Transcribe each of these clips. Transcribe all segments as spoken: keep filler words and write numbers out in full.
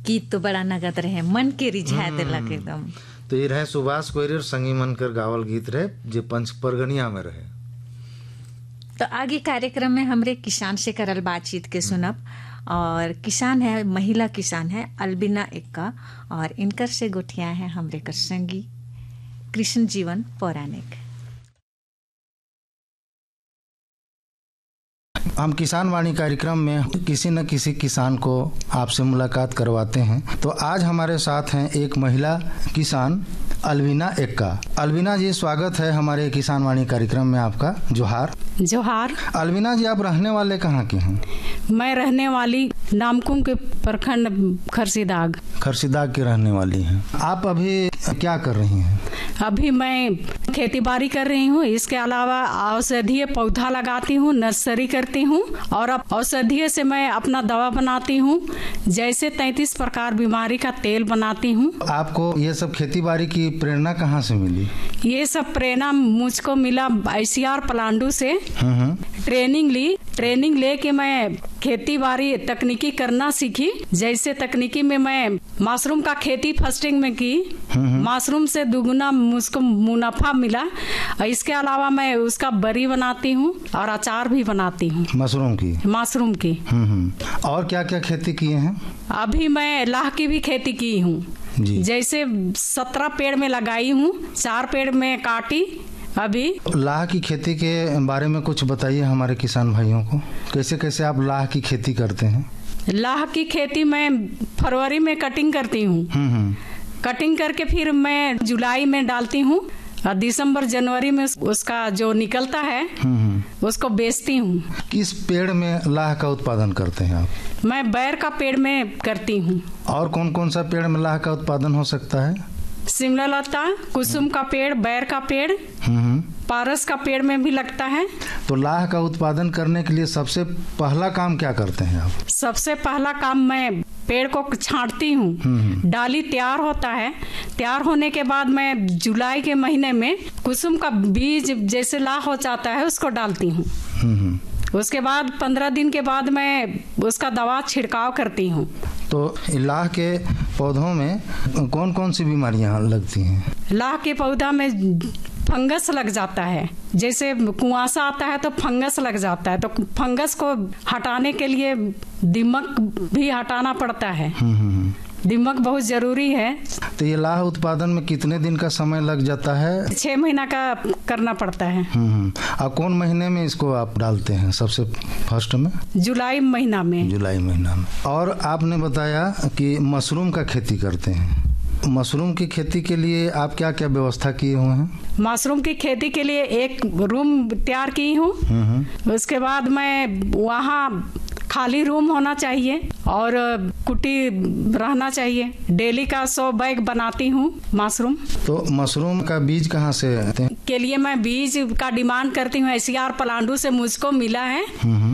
गीत तो बड़ा नगद रहे, मन के रिझा देलक एकदम। तो ये रहे सुभाष कोइरी और संगी मनकर गावल गीत रहे जे पंच परगनिया में रहे। तो आगे कार्यक्रम में हमरे किसान से करल बातचीत के सुनब, और किसान है, महिला किसान है अल्बिना एक्का, और इनकर से गोठिया है हमरे कर संगी कृष्ण जीवन पौराणिक। हम किसान वाणी कार्यक्रम में किसी न किसी किसान को आपसे मुलाकात करवाते हैं। तो आज हमारे साथ हैं एक महिला किसान अल्बिना एक्का। अल्बिना जी, स्वागत है हमारे किसान वाणी कार्यक्रम में आपका। जोहार। जोहार। अल्बिना जी, आप रहने वाले कहाँ के हैं? मैं रहने वाली नामकुम के प्रखंड खरसीदाग खरसीदाग के रहने वाली हैं। आप अभी क्या कर रही हैं? अभी मैं खेती बाड़ी कर रही हूँ, इसके अलावा औषधीय पौधा लगाती हूँ, नर्सरी करती हूँ, और अब औषधीय से मैं अपना दवा बनाती हूँ, जैसे तैंतीस प्रकार बीमारी का तेल बनाती हूँ। आपको ये सब खेती बाड़ी की प्रेरणा कहाँ से मिली? ये सब प्रेरणा मुझको मिला आईसीआर पलांडू से। ट्रेनिंग ली, ट्रेनिंग लेके मैं खेती बाड़ी तकनीकी करना सीखी। जैसे तकनीकी में मैं मशरूम का खेती फर्स्टिंग में की, मशरूम से दुगुना मुझको मुनाफा मिला। इसके अलावा मैं उसका बरी बनाती हूँ और अचार भी बनाती हूँ मशरूम की मशरूम की और क्या क्या खेती किए हैं? अभी मैं लाह की भी खेती की हूँ। जैसे सत्रह पेड़ में लगाई हूँ, चार पेड़ में काटी। अभी लाह की खेती के बारे में कुछ बताइए हमारे किसान भाइयों को। कैसे कैसे आप लाह की खेती करते हैं? लाह की खेती मैं फरवरी में कटिंग करती हूँ। कटिंग करके फिर मैं जुलाई में डालती हूँ, और दिसंबर जनवरी में उसका जो निकलता है उसको बेचती हूँ। किस पेड़ में लाह का उत्पादन करते हैं आप? मैं बैर का पेड़ में करती हूँ। और कौन कौन सा पेड़ में लाह का उत्पादन हो सकता है? शिमला लता, कुसुम का पेड़, बैर का पेड़, पारस का पेड़ में भी लगता है। तो लाह का उत्पादन करने के लिए सबसे पहला काम क्या करते हैं आप? सबसे पहला काम मैं पेड़ को छांटती हूँ। डाली तैयार होता है, तैयार होने के बाद मैं जुलाई के महीने में कुसुम का बीज जैसे लाह हो जाता है उसको डालती हूँ। उसके बाद पंद्रह दिन के बाद मैं उसका दवा छिड़काव करती हूँ। तो लाह के पौधों में कौन कौन सी बीमारियां लगती हैं? लाह के पौधा में फंगस लग जाता है। जैसे कुआंसा आता है तो फंगस लग जाता है, तो फंगस को हटाने के लिए दीमक भी हटाना पड़ता है। दीमक बहुत जरूरी है। तो ये लाह उत्पादन में कितने दिन का समय लग जाता है? छह महीना का करना पड़ता है। और कौन महीने में इसको आप डालते हैं सबसे फर्स्ट में? जुलाई महीना में। जुलाई महीना में। और आपने बताया कि मशरूम का खेती करते हैं। मशरूम की खेती के लिए आप क्या क्या व्यवस्था किए हुए हैं? मशरूम की खेती के लिए एक रूम तैयार की हूँ। उसके बाद मैं वहाँ खाली रूम होना चाहिए और कुटी रहना चाहिए। डेली का सौ बैग बनाती हूँ मशरूम। तो मशरूम का बीज कहाँ से आते हैं? के लिए मैं बीज का डिमांड करती हूँ, आईसीआर पलांडू से मुझको मिला है।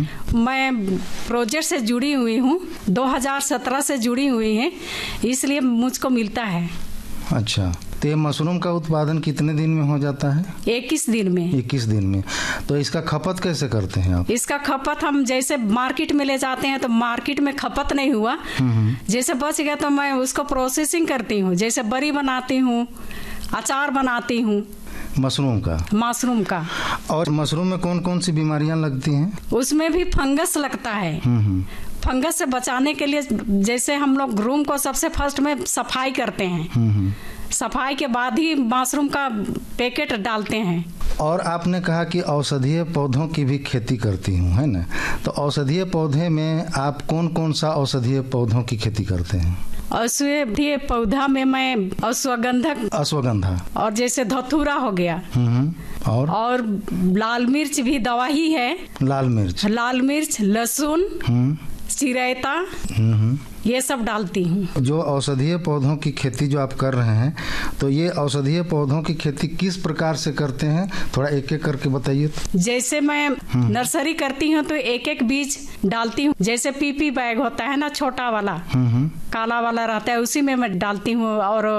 मैं प्रोजेक्ट से जुड़ी हुई हूँ, दो हज़ार सत्रह से जुड़ी हुई है, इसलिए मुझको मिलता है। अच्छा, तो ये मशरूम का उत्पादन कितने दिन में हो जाता है? इक्कीस दिन में। इक्कीस दिन में। तो इसका खपत कैसे करते हैं आप? इसका खपत हम जैसे मार्केट में ले जाते हैं तो मार्केट में खपत नहीं हुआ, जैसे बच गया तो मैं उसको प्रोसेसिंग करती हूँ। जैसे बरी बनाती हूँ, अचार बनाती हूँ मशरूम का मशरूम का और मशरूम में कौन कौन सी बीमारियां लगती हैं? उसमें भी फंगस लगता है। फंगस से बचाने के लिए जैसे हम लोग रूम को सबसे फर्स्ट में सफाई करते हैं, सफाई के बाद ही मशरूम का पैकेट डालते हैं। और आपने कहा कि औषधीय पौधों की भी खेती करती हूँ, है ना? तो औषधीय पौधे में आप कौन कौन सा औषधीय पौधों की खेती करते हैं? औषधीय पौधा में मैं अश्वगंधा अश्वगंधा और जैसे धतूरा हो गया, और और लाल मिर्च भी दवा ही है। लाल मिर्च लाल मिर्च लहसुन, चिरैता, ये सब डालती हूँ। जो औषधीय पौधों की खेती जो आप कर रहे हैं, तो ये औषधीय पौधों की खेती किस प्रकार से करते हैं, थोड़ा एक एक करके बताइए। जैसे मैं नर्सरी करती हूँ तो एक एक बीज डालती हूँ। जैसे पीपी बैग होता है ना, छोटा वाला काला वाला रहता है, उसी में मैं डालती हूँ। और